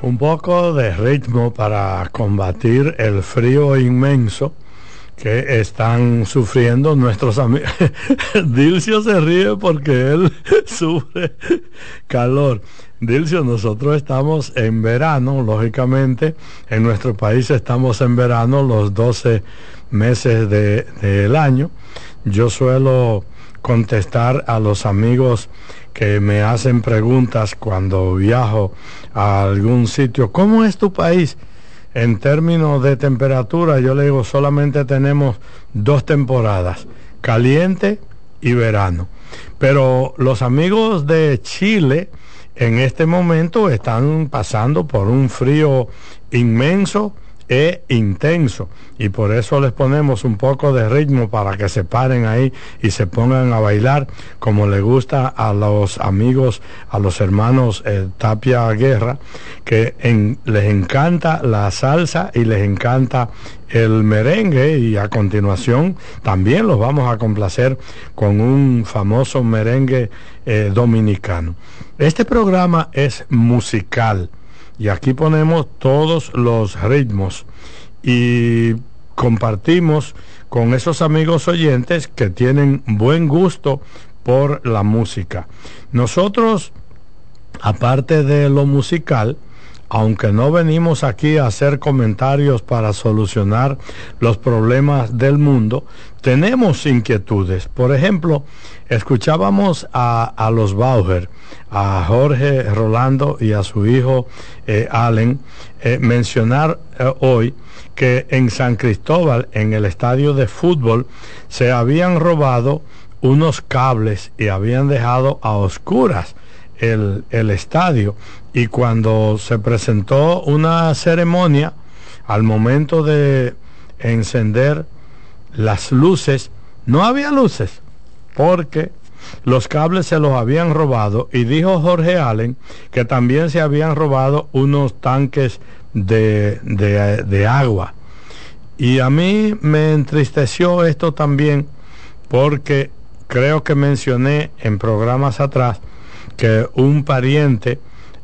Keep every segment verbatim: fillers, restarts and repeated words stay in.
Un poco de ritmo para combatir el frío inmenso que están sufriendo nuestros amigos. Dilcio se ríe porque él sufre calor. Dilcio, nosotros estamos en verano, lógicamente, en nuestro país estamos en verano los doce meses de, del año. Yo suelo contestar a los amigos que me hacen preguntas cuando viajo a algún sitio: ¿cómo es tu país? En términos de temperatura, yo le digo, solamente tenemos dos temporadas, caliente y verano. Pero los amigos de Chile en este momento están pasando por un frío inmenso e intenso, y por eso les ponemos un poco de ritmo para que se paren ahí y se pongan a bailar como le gusta a los amigos, a los hermanos eh, Tapia Guerra, que en, les encanta la salsa y les encanta el merengue, y a continuación también los vamos a complacer con un famoso merengue eh, dominicano. Este programa es musical y aquí ponemos todos los ritmos y compartimos con esos amigos oyentes que tienen buen gusto por la música. Nosotros, aparte de lo musical, aunque no venimos aquí a hacer comentarios para solucionar los problemas del mundo, tenemos inquietudes. Por ejemplo, escuchábamos a, a los Bauer, a Jorge Rolando y a su hijo eh, Allen, eh, mencionar eh, hoy que en San Cristóbal, en el estadio de fútbol, se habían robado unos cables y habían dejado a oscuras el, el estadio. Y cuando se presentó una ceremonia, al momento de encender las luces, no había luces, porque los cables se los habían robado. Y dijo Jorge Allen que también se habían robado unos tanques de, de, de agua. Y a mí me entristeció esto también, porque creo que mencioné en programas atrás que un pariente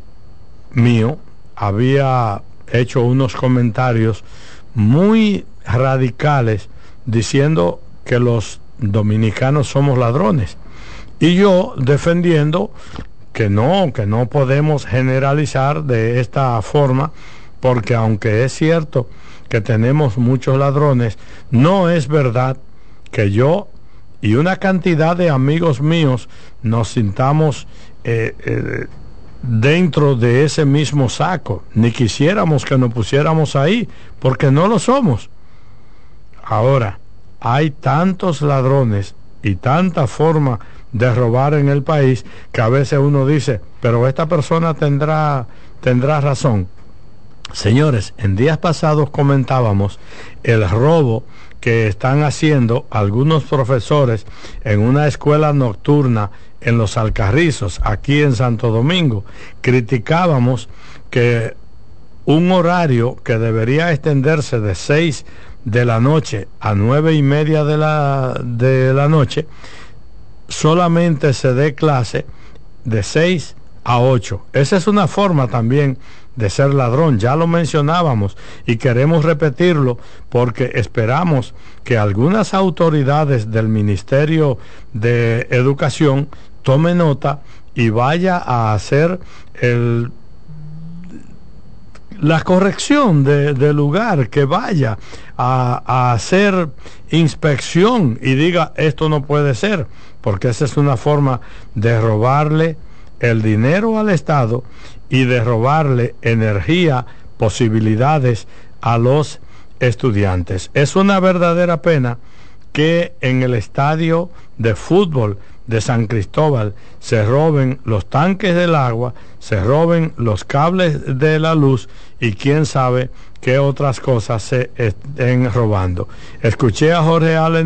mío había hecho unos comentarios muy radicales diciendo que los dominicanos somos ladrones, y yo defendiendo que no, que no podemos generalizar de esta forma, porque aunque es cierto que tenemos muchos ladrones, no es verdad que yo y una cantidad de amigos míos nos sintamos eh, eh, dentro de ese mismo saco, ni quisiéramos que nos pusiéramos ahí, porque no lo somos. Ahora, hay tantos ladrones y tanta forma de robar en el país que a veces uno dice, pero esta persona tendrá, tendrá razón. Señores, en días pasados comentábamos el robo que están haciendo algunos profesores en una escuela nocturna en Los Alcarrizos, aquí en Santo Domingo. Criticábamos que un horario que debería extenderse de seis de la noche a nueve y media de la, de la noche, solamente se dé clase de seis a ocho. Esa es una forma también de ser ladrón, ya lo mencionábamos y queremos repetirlo porque esperamos que algunas autoridades del Ministerio de Educación tome nota y vaya a hacer el, la corrección de, de lugar, que vaya a, a hacer inspección y diga esto no puede ser, porque esa es una forma de robarle el dinero al Estado y de robarle energía, posibilidades a los estudiantes. Es una verdadera pena que en el estadio de fútbol de San Cristóbal se roben los tanques del agua, se roben los cables de la luz y quién sabe qué otras cosas se estén robando. Escuché a Jorge Allen